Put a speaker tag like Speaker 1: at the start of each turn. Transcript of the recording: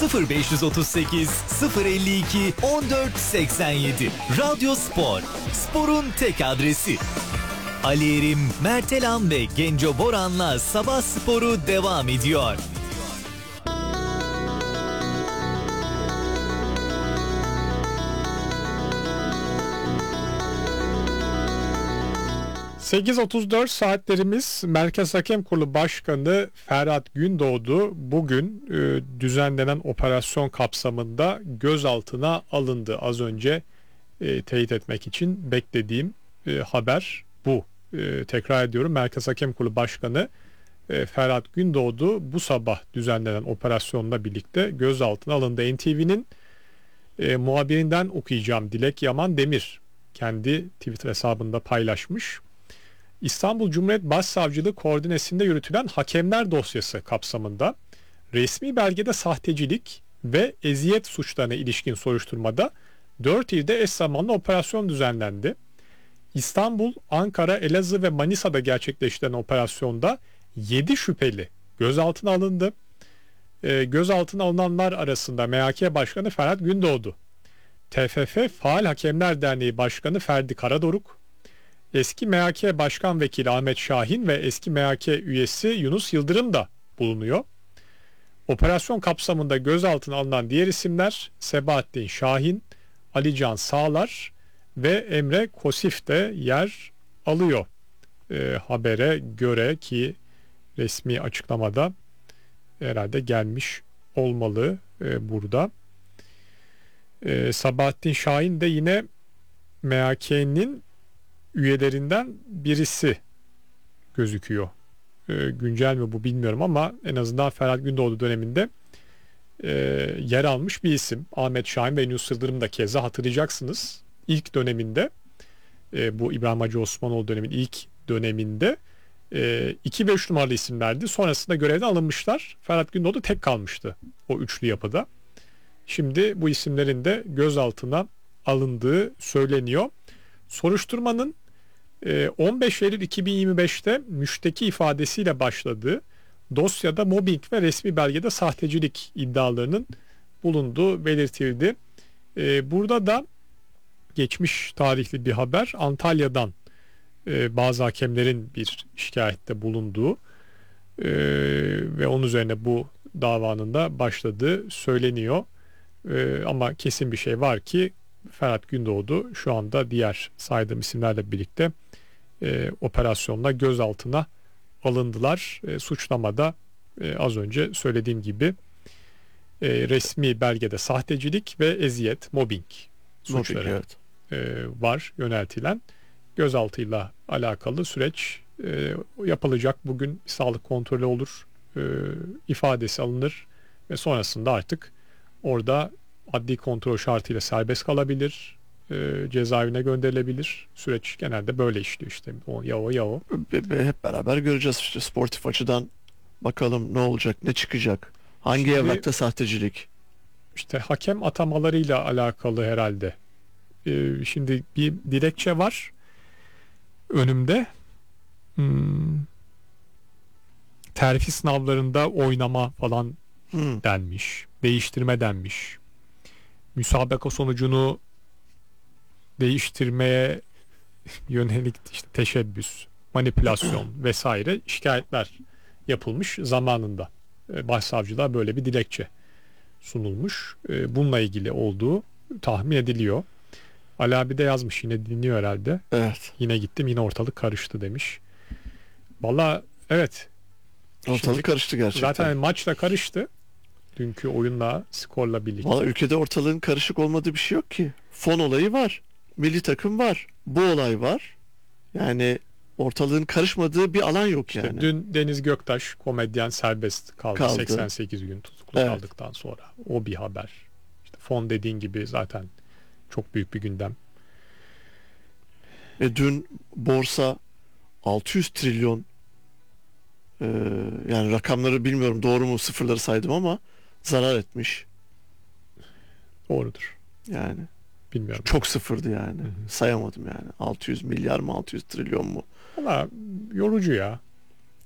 Speaker 1: 0538 052 1487. Radyo Spor. Sporun tek adresi. Ali Erim, Mertelan ve Genco Boran'la Sabah Sporu devam ediyor.
Speaker 2: ...8.34 saatlerimiz. Merkez Hakem Kurulu Başkanı Ferhat Gündoğdu bugün düzenlenen operasyon kapsamında gözaltına alındı. Az önce teyit etmek için beklediğim haber bu. Tekrar ediyorum, Merkez Hakem Kurulu Başkanı Ferhat Gündoğdu bu sabah düzenlenen operasyonla birlikte gözaltına alındı. NTV'nin muhabirinden okuyacağım. Dilek Yaman Demir kendi Twitter hesabında paylaşmış. İstanbul Cumhuriyet Başsavcılığı koordinesinde yürütülen hakemler dosyası kapsamında resmi belgede sahtecilik ve eziyet suçlarına ilişkin soruşturmada 4 ilde eş zamanlı operasyon düzenlendi. İstanbul, Ankara, Elazığ ve Manisa'da gerçekleştirilen operasyonda 7 şüpheli gözaltına alındı. Gözaltına alınanlar arasında MHK Başkanı Ferhat Gündoğdu, TFF Faal Hakemler Derneği Başkanı Ferdi Karadoruk, eski MHK Başkan Vekili Ahmet Şahin ve eski MHK üyesi Yunus Yıldırım da bulunuyor. Operasyon kapsamında gözaltına alınan diğer isimler Sebahattin Şahin, Alican Sağlar ve Emre Kosif de yer alıyor. Habere göre ki resmi açıklamada herhalde gelmiş olmalı burada. Sabahattin Şahin de yine MHK'nin üyelerinden birisi gözüküyor. Güncel mi bu bilmiyorum ama en azından Ferhat Gündoğdu döneminde yer almış bir isim. Ahmet Şahin ve Yunus Yıldırım da keza hatırlayacaksınız. İlk döneminde bu İbrahim Hacı Osmanoğlu dönemin ilk döneminde 2 ve 3 numaralı isimlerdi. Sonrasında görevden alınmışlar. Ferhat Gündoğdu tek kalmıştı o üçlü yapıda. Şimdi bu isimlerin de gözaltına alındığı söyleniyor. Soruşturmanın 15 Eylül 2025'te müşteki ifadesiyle başladığı dosyada mobbing ve resmi belgede sahtecilik iddialarının bulunduğu belirtildi. Burada da geçmiş tarihli bir haber. Antalya'dan bazı hakemlerin bir şikayette bulunduğu ve onun üzerine bu davanın da başladığı söyleniyor. Ama kesin bir şey var ki Ferhat Gündoğdu şu anda diğer saydığım isimlerle birlikte operasyonla gözaltına alındılar. Suçlamada az önce söylediğim gibi resmi belgede sahtecilik ve eziyet, mobbing suçları var yöneltilen. Gözaltıyla alakalı süreç yapılacak. Bugün sağlık kontrolü olur, ifadesi alınır ve sonrasında artık orada adli kontrol şartıyla serbest kalabilir, cezaevine gönderilebilir. Süreç genelde böyle işliyor işte. O.
Speaker 3: Hep beraber göreceğiz işte sportif açıdan, bakalım ne olacak, ne çıkacak. Hangi
Speaker 2: Şimdi,
Speaker 3: evrakta sahtecilik?
Speaker 2: İşte hakem atamalarıyla alakalı herhalde. Şimdi bir dilekçe var önümde. Terfi sınavlarında oynama falan denmiş. Değiştirme denmiş. Müsabaka sonucunu değiştirmeye yönelik işte teşebbüs, manipülasyon vesaire şikayetler yapılmış zamanında. Başsavcılığa böyle bir dilekçe sunulmuş. Bununla ilgili olduğu tahmin ediliyor. Ali abi de yazmış, yine dinliyor herhalde.
Speaker 3: Evet.
Speaker 2: Yine gittim, yine ortalık karıştı demiş. Vallahi evet.
Speaker 3: Ortalık karıştı gerçekten.
Speaker 2: Zaten maçla karıştı. Dünkü oyunla, skorla birlikte.
Speaker 3: Vallahi ülkede ortalığın karışık olmadığı bir şey yok ki. Fon olayı var. Milli takım var. Bu olay var. Yani ortalığın karışmadığı bir alan yok yani.
Speaker 2: İşte dün Deniz Göktaş komedyen serbest kaldı. 88 gün tutuklu kaldıktan sonra. O bir haber. İşte fon dediğin gibi zaten çok büyük bir gündem.
Speaker 3: Dün borsa 600 trilyon yani rakamları bilmiyorum doğru mu, sıfırları saydım ama zarar etmiş.
Speaker 2: Doğrudur.
Speaker 3: Yani
Speaker 2: bilmiyorum.
Speaker 3: Çok sıfırdı yani. Sayamadım yani. 600 milyar mı, 600 trilyon mu?
Speaker 2: Valla yorucu ya.